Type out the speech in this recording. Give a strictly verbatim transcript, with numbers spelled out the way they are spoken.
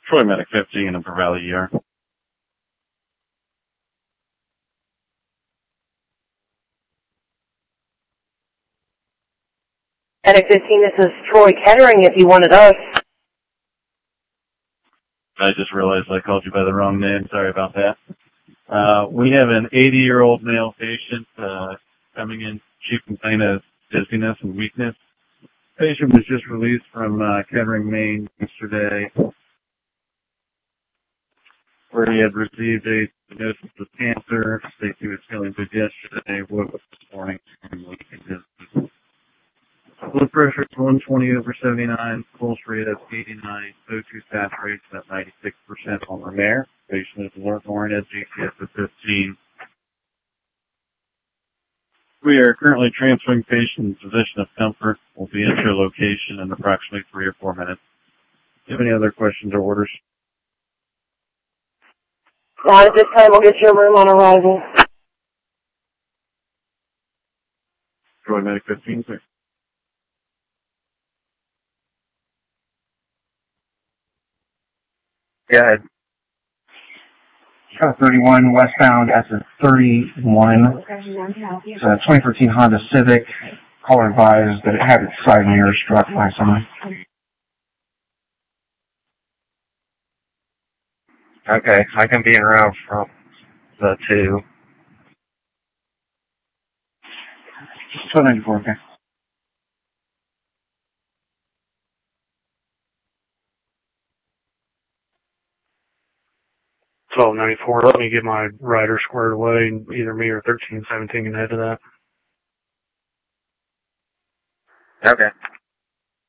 Troy Medic fifteen and for Valley E R. Medic fifteen, this is Troy Kettering if you wanted us. I just realized I called you by the wrong name. Sorry about that. Uh, we have an eighty-year-old male patient uh, coming in, chief complaint of dizziness and weakness. Patient was just released from uh, Kettering, Maine yesterday, where he had received a diagnosis of cancer. They he was feeling good yesterday, woke up this morning, and weak and dizzy. Blood pressure is one twenty over seventy-nine, pulse rate of eighty-nine, O two saturation at ninety-six percent on Romare. Patient is alert oriented, G C S of fifteen. We are currently transferring patient in position of comfort. We'll be at your location in approximately three or four minutes. Do you have any other questions or orders? Not at this time, we'll get your room on arrival. Troy Medic fifteen, sir. Go ahead. Car thirty-one westbound S thirty-one. It's a twenty thirteen Honda Civic. Caller advised that it had its side mirror struck by someone. Okay, I can be in route from the two. twelve ninety-four, okay. twelve ninety-four, let me get my rider squared away, and either me or thirteen seventeen can head to that. Okay.